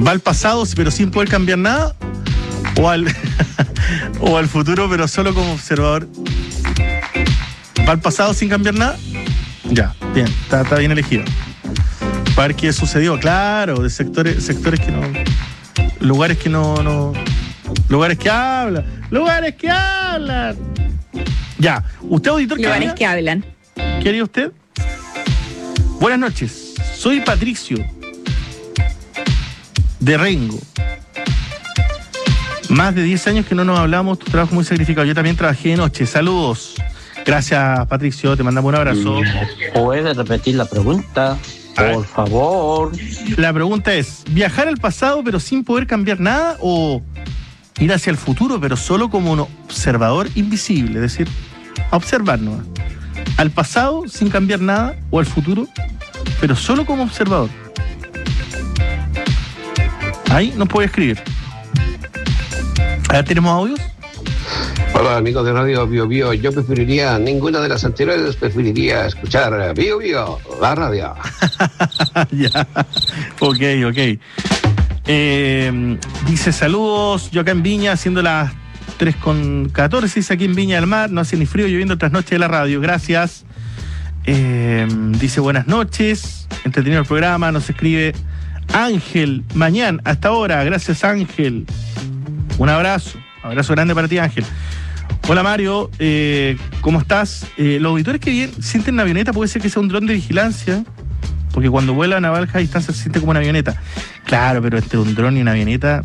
¿Va al pasado pero sin poder cambiar nada? ¿O al futuro pero solo como observador? ¿Va al pasado sin cambiar nada? Ya, bien, está bien elegido. Para ver qué sucedió, claro, de sectores que no... Lugares que no... Lugares que hablan. Ya, ¿usted auditor qué lugares que hablan? ¿Qué haría usted? Buenas noches, soy Patricio de Rengo. Más de 10 años que no nos hablamos, tu trabajo muy sacrificado. Yo también trabajé de noche. Saludos. Gracias, Patricio, te mandamos un abrazo. ¿Puede repetir la pregunta? Por favor. La pregunta es, ¿viajar al pasado pero sin poder cambiar nada o ir hacia el futuro pero solo como un observador invisible? Es decir, a observarnos. ¿Al pasado sin cambiar nada o al futuro pero solo como observador? Ahí nos puede escribir. A ver, ¿tenemos audios? Hola amigos de Radio Bio Bio, yo preferiría ninguna de las anteriores, preferiría escuchar Bio Bio, la radio. Ya, ok. Dice saludos, yo acá en Viña, haciendo las 3:14, dice aquí en Viña del Mar, no hace ni frío, lloviendo tras noche de la radio, gracias. Dice buenas noches, entretenido el programa, nos escribe Ángel Mañán, hasta ahora, gracias Ángel, un abrazo grande para ti Ángel. Hola Mario, ¿cómo estás? Los auditores que sienten una avioneta puede ser que sea un dron de vigilancia, porque cuando vuelan a baja distancia se siente como una avioneta. Claro, pero entre un dron y una avioneta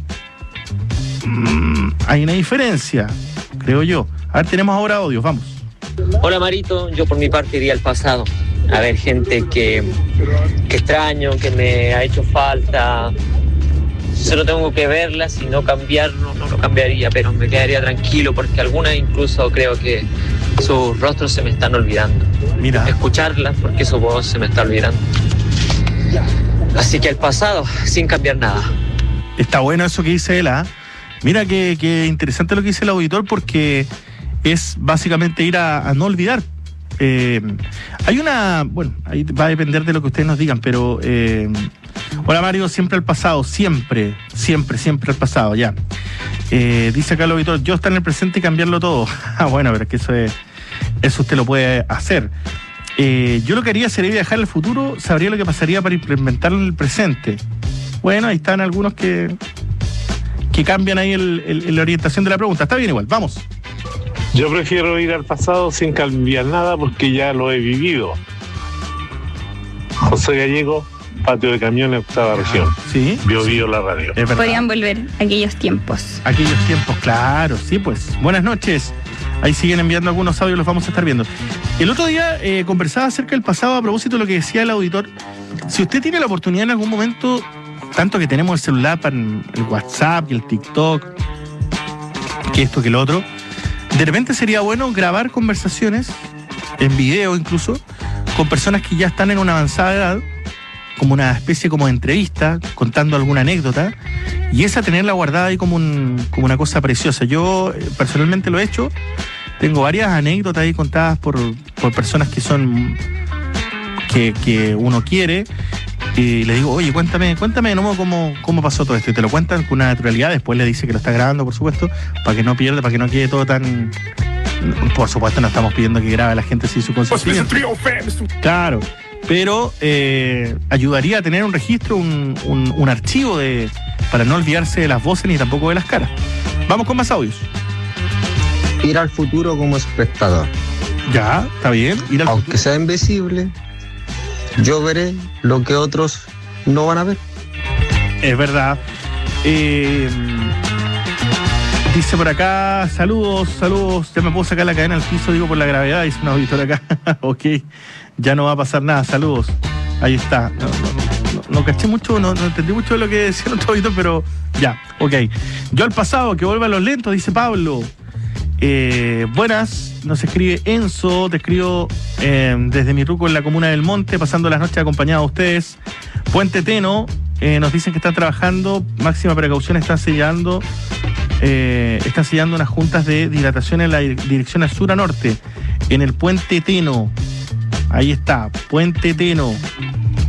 hay una diferencia, creo yo. A ver, tenemos ahora audios, vamos. Hola Marito, yo por mi parte iría al pasado. A ver, gente que extraño, que me ha hecho falta. Solo tengo que verlas, si no cambiarlo, no lo cambiaría, pero me quedaría tranquilo porque algunas incluso creo que sus rostros se me están olvidando. Mira. Escucharlas porque su voz se me está olvidando. Así que el pasado, sin cambiar nada. Está bueno eso que dice él, ¿ah? Mira que interesante lo que dice el auditor porque es básicamente ir a no olvidar. Hay una... Bueno, ahí va a depender de lo que ustedes nos digan, pero... Hola Mario, siempre al pasado, siempre al pasado, ya. Dice acá el auditor, yo estar en el presente y cambiarlo todo. Bueno, pero es que eso usted lo puede hacer. Yo lo que haría sería viajar al futuro, sabría lo que pasaría para implementarlo en el presente. Bueno, ahí están algunos que cambian ahí la orientación de la pregunta. Está bien igual, vamos. Yo prefiero ir al pasado sin cambiar nada porque ya lo he vivido. José Gallego, Patio de Camiones, octava región. Sí. Bio Bio, la radio. Podrían volver aquellos tiempos. Aquellos tiempos, claro, sí, pues. Buenas noches. Ahí siguen enviando algunos audios, los vamos a estar viendo. El otro día conversaba acerca del pasado a propósito de lo que decía el auditor. Si usted tiene la oportunidad en algún momento, tanto que tenemos el celular para el WhatsApp y el TikTok, que esto, que lo otro, de repente sería bueno grabar conversaciones, en video incluso, con personas que ya están en una avanzada edad, como una especie como de entrevista, contando alguna anécdota, y esa tenerla guardada ahí como una cosa preciosa. Yo personalmente lo he hecho, tengo varias anécdotas ahí contadas por personas que son que uno quiere, y le digo, oye, cuéntame de nuevo cómo pasó todo esto, y te lo cuentan con una naturalidad, después le dice que lo está grabando, por supuesto, para que no pierda, para que no quede todo tan... Por supuesto no estamos pidiendo que grabe a la gente sin su consentimiento. Claro. Pero ayudaría a tener un registro, un archivo para no olvidarse de las voces ni tampoco de las caras. Vamos con más audios. Ir al futuro como espectador. Ya, está bien. Aunque sea invisible, yo veré lo que otros no van a ver. Es verdad. Dice por acá, saludos. Ya me puedo sacar la cadena al piso, digo, por la gravedad, dice un auditor acá. Ok. Ya no va a pasar nada, saludos. Ahí está. No caché mucho, no entendí mucho de lo que decía el otro auditor, pero ya, ok. Yo al pasado, que vuelva a los lentos, dice Pablo. Buenas, nos escribe Enzo, te escribo desde mi ruco en la comuna del Monte, pasando las noches acompañado a ustedes. Puente Teno, nos dicen que están trabajando, máxima precaución, están sellando unas juntas de dilatación en la dirección a sur a norte, en el Puente Teno. Ahí está, Puente Teno.